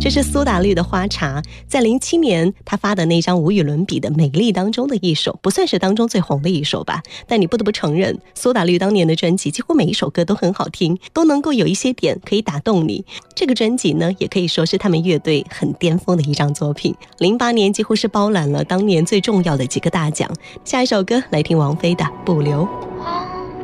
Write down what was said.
这是苏打绿的《花茶》，在07年他发的那张无与伦比的《美丽》当中的一首，不算是当中最红的一首吧，但你不得不承认，苏打绿当年的专辑几乎每一首歌都很好听，都能够有一些点可以打动你。这个专辑呢，也可以说是他们乐队很巅峰的一张作品。08年几乎是包揽了当年最重要的几个大奖。下一首歌来听王菲的《不留》。